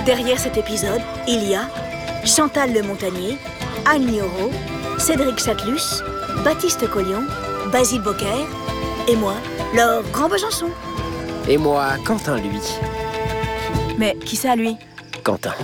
Derrière cet épisode, il y a Chantal Le Montagnier, Anne Lioro, Cédric Chatelus, Baptiste Collion, Basile Bocquer et moi, Laure Grand-Besançon. Et moi, Quentin, lui. Mais qui ça, lui? Quentin.